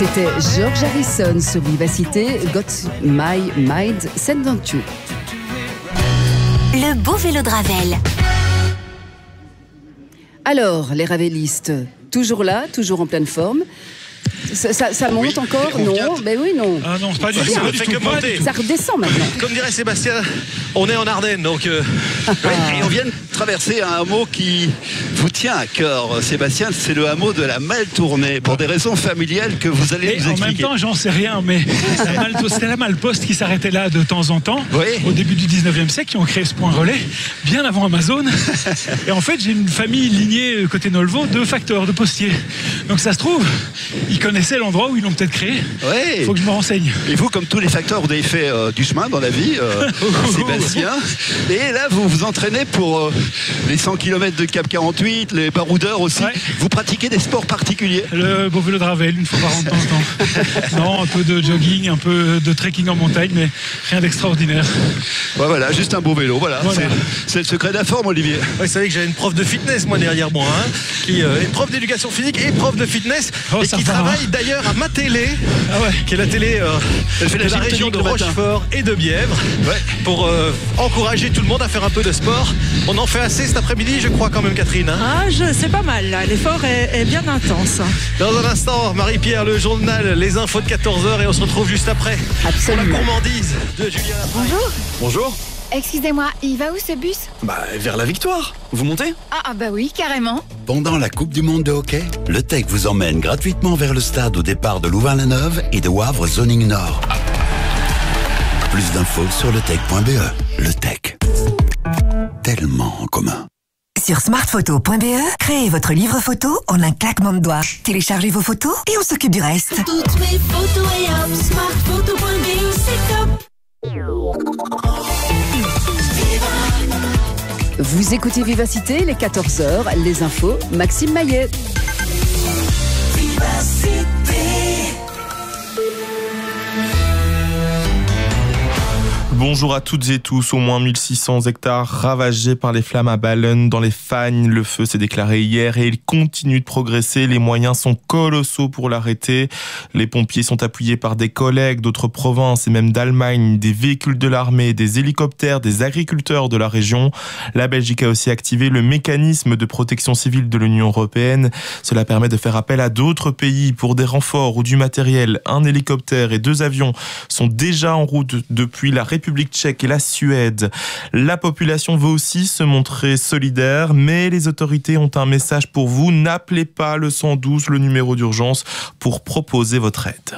C'était George Harrison sur Vivacité, Got My Mind Sent on You. Le beau vélo de Ravel. Alors, les ravelistes, toujours là, toujours en pleine forme. Ça monte encore? Non. Ben oui, non. Ah non, c'est pas du tout. Ça ne fait que monter. Ça redescend maintenant. Comme dirait Sébastien, on est en Ardennes, donc. Et on vient de traverser un hameau qui vous tient à cœur, Sébastien. C'est le hameau de la Maltournée, pour des raisons familiales que vous allez nous expliquer. En même temps, j'en sais rien, mais c'était la Malposte qui s'arrêtait là de temps en temps, au début du 19e siècle, qui ont créé ce point relais, bien avant Amazon. Et en fait, j'ai une famille lignée côté Nolvo de facteurs, de postiers. Donc ça se trouve, ils connaissaient l'endroit où ils l'ont peut-être créé. Il faut que je me renseigne. Et vous, comme tous les facteurs, vous avez fait du chemin dans la vie, Sébastien. Et là, vous vous entraînez pour les 100 km de Cap 48, les baroudeurs aussi. Vous pratiquez des sports particuliers? Le beau vélo de Ravel, une fois par an de temps en temps. Non, un peu de jogging, un peu de trekking en montagne, mais rien d'extraordinaire. Voilà, juste un beau vélo. Voilà. C'est le secret de la forme, Olivier. Vous savez que j'ai une prof de fitness, moi, derrière moi, qui est prof d'éducation physique et prof de fitness, et qui travaille d'ailleurs à ma télé, qui est la télé de la région de Rochefort et de Bièvre, pour encourager tout le monde à faire un peu de sport. On en fait assez cet après-midi, je crois, quand même, Catherine. C'est pas mal, là. L'effort est bien intense. Dans un instant, Marie-Pierre, le journal, les infos de 14h, et on se retrouve juste après. Absolument. Pour la gourmandise de Julien. Bonjour. Bonjour. Excusez-moi, il va où ce bus? Vers la victoire. Vous montez? Ah bah oui, carrément. Pendant la Coupe du Monde de hockey, le TEC vous emmène gratuitement vers le stade au départ de Louvain-la-Neuve et de Wavre Zoning Nord. Plus d'infos sur letec.be. Le TEC. Tellement en commun. Sur smartphoto.be, créez votre livre photo en un claquement de doigts. Téléchargez vos photos et on s'occupe du reste. Toutes mes photos et hop, smartphoto.be, c'est top. Vous écoutez Vivacité, les 14h, les infos, Maxime Maillet. Bonjour à toutes et tous. Au moins 1600 hectares ravagés par les flammes à Ballen dans les Fagnes. Le feu s'est déclaré hier et il continue de progresser. Les moyens sont colossaux pour l'arrêter. Les pompiers sont appuyés par des collègues d'autres provinces et même d'Allemagne, des véhicules de l'armée, des hélicoptères, des agriculteurs de la région. La Belgique a aussi activé le mécanisme de protection civile de l'Union européenne. Cela permet de faire appel à d'autres pays pour des renforts ou du matériel. Un hélicoptère et 2 avions sont déjà en route depuis la République tchèque et la Suède. La population veut aussi se montrer solidaire, mais les autorités ont un message pour vous. N'appelez pas le 112, le numéro d'urgence, pour proposer votre aide.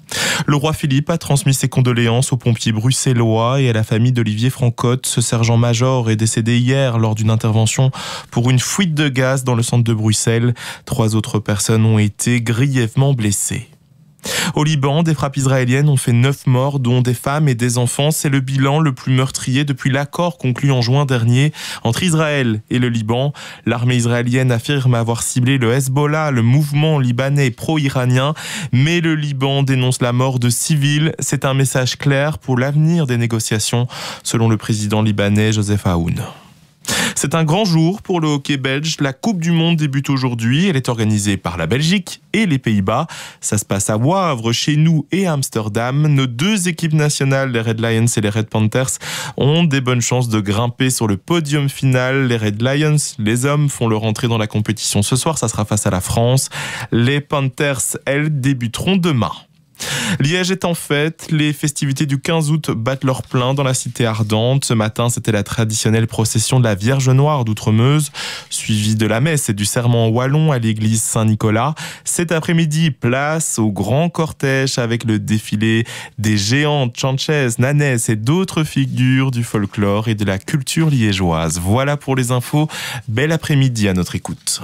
Le roi Philippe a transmis ses condoléances aux pompiers bruxellois et à la famille d'Olivier Francotte. Ce sergent-major est décédé hier lors d'une intervention pour une fuite de gaz dans le centre de Bruxelles. 3 autres personnes ont été grièvement blessées. Au Liban, des frappes israéliennes ont fait 9 morts, dont des femmes et des enfants. C'est le bilan le plus meurtrier depuis l'accord conclu en juin dernier entre Israël et le Liban. L'armée israélienne affirme avoir ciblé le Hezbollah, le mouvement libanais pro-iranien, mais le Liban dénonce la mort de civils. C'est un message clair pour l'avenir des négociations, selon le président libanais Joseph Aoun. C'est un grand jour pour le hockey belge. La Coupe du Monde débute aujourd'hui. Elle est organisée par la Belgique et les Pays-Bas. Ça se passe à Wavre, chez nous et à Amsterdam. Nos 2 équipes nationales, les Red Lions et les Red Panthers, ont des bonnes chances de grimper sur le podium final. Les Red Lions, les hommes, font leur entrée dans la compétition ce soir. Ça sera face à la France. Les Panthers, elles, débuteront demain. Liège est en fête, les festivités du 15 août battent leur plein dans la cité ardente. Ce matin, c'était la traditionnelle procession de la Vierge Noire d'Outremeuse, suivie de la messe et du serment wallon à l'église Saint-Nicolas. Cet après-midi, place au grand cortège avec le défilé des géantes, Chanchès, Nanès et d'autres figures du folklore et de la culture liégeoise. Voilà pour les infos. Bel après-midi à notre écoute.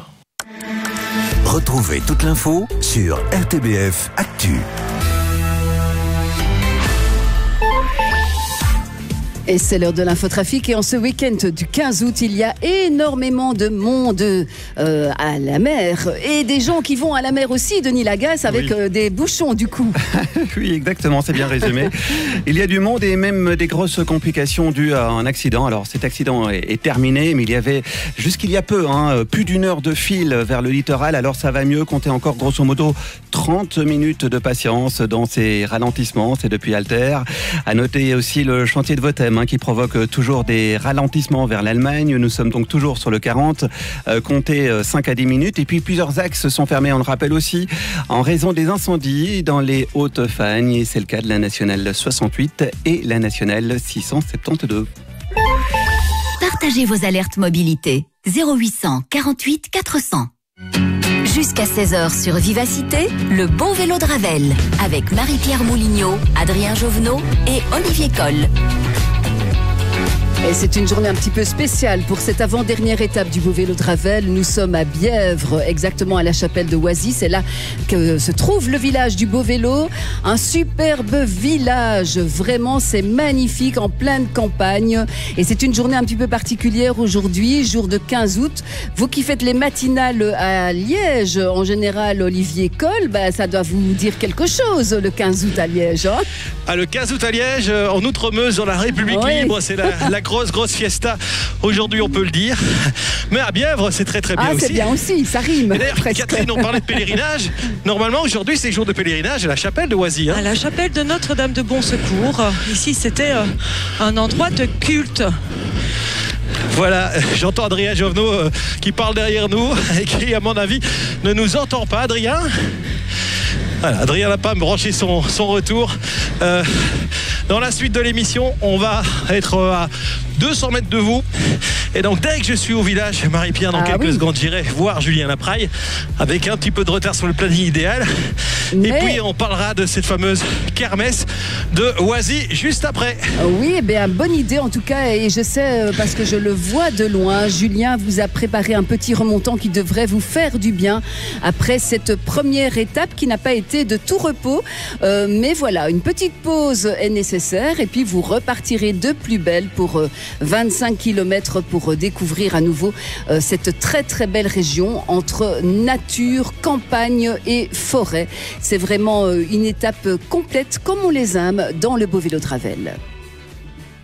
Retrouvez toute l'info sur RTBF Actu. Et c'est l'heure de l'infotrafic. Et en ce week-end du 15 août, il y a énormément de monde à la mer. Et des gens qui vont à la mer aussi, Denis Lagasse, avec des bouchons du coup. Oui, exactement, c'est bien résumé. Il y a du monde et même des grosses complications dues à un accident. Alors cet accident est terminé, mais il y avait jusqu'il y a peu plus d'une heure de fil vers le littoral. Alors ça va mieux, comptez encore grosso modo 30 minutes de patience dans ces ralentissements. C'est depuis Alter. À noter aussi le chantier de Votem qui provoque toujours des ralentissements vers l'Allemagne. Nous sommes donc toujours sur le 40, comptez 5 à 10 minutes. Et puis plusieurs axes sont fermés, on le rappelle aussi, en raison des incendies dans les Hautes-Fagnes. Et c'est le cas de la nationale 68 et la nationale 672. Partagez vos alertes mobilité. 0800 48 400. Jusqu'à 16h sur Vivacité, le beau vélo de Ravel, avec Marie-Pierre Moulignot, Adrien Jovenot et Olivier Coll. Et c'est une journée un petit peu spéciale pour cette avant-dernière étape du beau vélo de Ravel. Nous sommes à Bièvre, exactement à la chapelle de Oisy. C'est là que se trouve le village du beau vélo. Un superbe village. Vraiment, c'est magnifique, en pleine campagne. Et c'est une journée un petit peu particulière aujourd'hui, jour de 15 août. Vous qui faites les matinales à Liège, en général, Olivier Coll, ça doit vous dire quelque chose, le 15 août à Liège. Le 15 août à Liège, en Outre-Meuse, dans la République libre, c'est la grosse fiesta. Aujourd'hui, on peut le dire. Mais à Bièvre, c'est très bien aussi. C'est bien aussi, ça rime. Et d'ailleurs, Catherine, on parlait de pèlerinage. Normalement, aujourd'hui, c'est jour de pèlerinage à la chapelle de Oisy. À la chapelle de Notre-Dame de Bon Secours. Ici, c'était un endroit de culte. Voilà, j'entends Adrien Jovenot qui parle derrière nous et qui, à mon avis, ne nous entend pas. Adrien ? Voilà, Adrien n'a pas branché son retour. Dans la suite de l'émission, on va être à 200 mètres de vous. Et donc, dès que je suis au village, Marie-Pierre, dans quelques secondes, j'irai voir Julien Lapraille avec un petit peu de retard sur le planning idéal. Et puis, on parlera de cette fameuse kermesse de Oisy juste après. Oui, bonne idée en tout cas. Et je sais, parce que je le vois de loin, Julien vous a préparé un petit remontant qui devrait vous faire du bien après cette première étape qui n'a pas été de tout repos. Mais voilà, une petite pause est nécessaire. Et puis, vous repartirez de plus belle pour 25 km pour découvrir à nouveau cette très belle région entre nature, campagne et forêt. C'est vraiment une étape complète comme on les aime dans le beau vélo de Ravel.